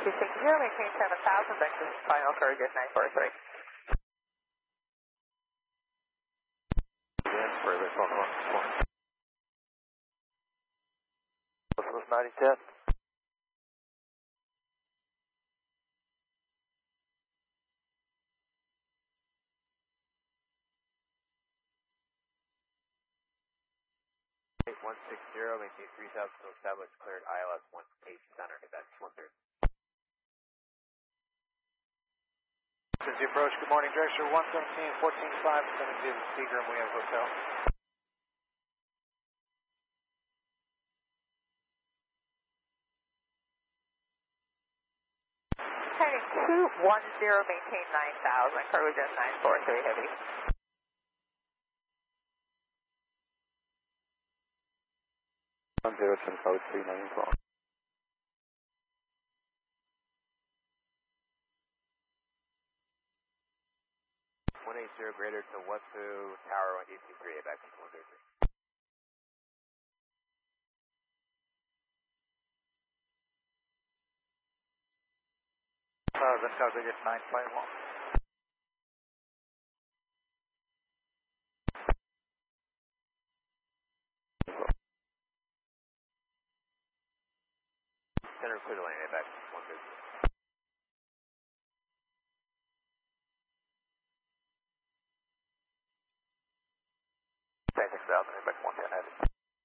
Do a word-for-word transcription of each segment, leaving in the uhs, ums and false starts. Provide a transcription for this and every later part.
two six zero, maintain seven thousand, vector final Courier nine four three. Again, for this one, one, one. This was ninety ten. eight one six zero, maintain three thousand to establish cleared I L S one eight center, that's one third. As you approach, good morning, Director one seventeen, fourteen five, sending to the Seagram Williams Hotel. Heading two one zero, maintain nine thousand, Courier nine four three heavy. one zero ten five three nine four. one eighty greater to Watsu Tower one eight two three, back to one zero three. Uh, then Courier nine five one. Center clear to land, back to one zero three. six thousand, back one ten heavy.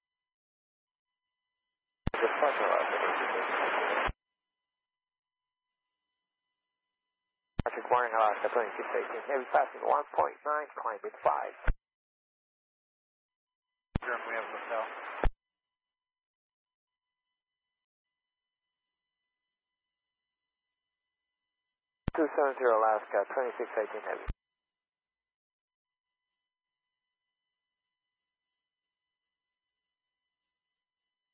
Just pressure Patrick Warning, Alaska, twenty-six eighteen, heavy passing one point nine, climbing five. Seagram Williams Hotel. two seven zero Alaska, twenty-six eighteen heavy.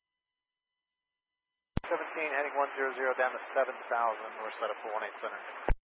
seventeen, heading one zero zero down to seven thousand, we're set up for one eight center.